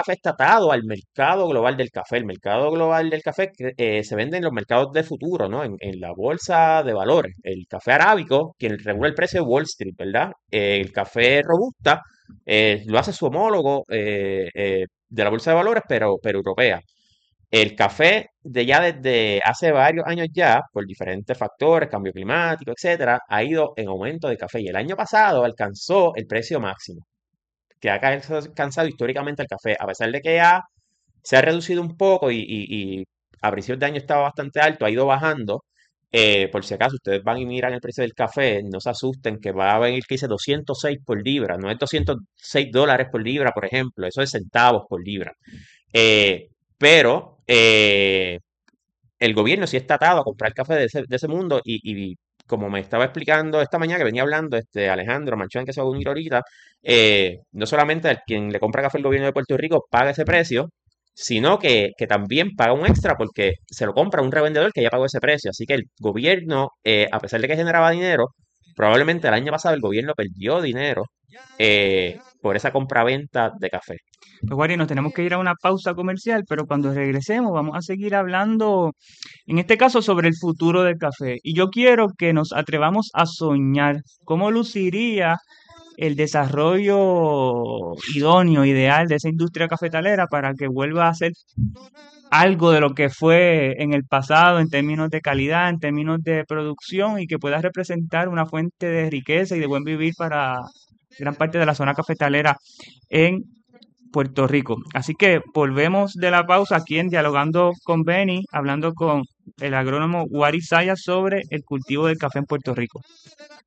café está atado al mercado global del café. El mercado global del café se vende en los mercados de futuro, ¿no? En la bolsa de valores. El café arábico, quien regula el precio de Wall Street, ¿verdad? El café robusta lo hace su homólogo de la bolsa de valores, pero europea. El café de ya desde hace varios años ya, por diferentes factores, cambio climático, etcétera, ha ido en aumento de café y el año pasado alcanzó el precio máximo que ha alcanzado históricamente el café, a pesar de que se ha reducido un poco y a principios de año estaba bastante alto, ha ido bajando. Por si acaso ustedes van y miran el precio del café, no se asusten que va a venir que dice 206 por libra, no es $206 por libra, por ejemplo, eso es centavos por libra. Pero el gobierno sí está atado a comprar café de ese mundo y como me estaba explicando esta mañana que venía hablando Alejandro Manchón, que se va a unir ahorita, no solamente el quien le compra café al gobierno de Puerto Rico paga ese precio, sino que también paga un extra porque se lo compra un revendedor que ya pagó ese precio. Así que el gobierno, a pesar de que generaba dinero, probablemente el año pasado el gobierno perdió dinero por esa compraventa de café. Pues, Guari, nos tenemos que ir a una pausa comercial, pero cuando regresemos vamos a seguir hablando, en este caso, sobre el futuro del café. Y yo quiero que nos atrevamos a soñar cómo luciría el desarrollo idóneo, ideal de esa industria cafetalera para que vuelva a ser algo de lo que fue en el pasado en términos de calidad, en términos de producción y que pueda representar una fuente de riqueza y de buen vivir para gran parte de la zona cafetalera en Puerto Rico. Así que volvemos de la pausa aquí en Dialogando con Benny, hablando con el agrónomo Wari Saya sobre el cultivo del café en Puerto Rico.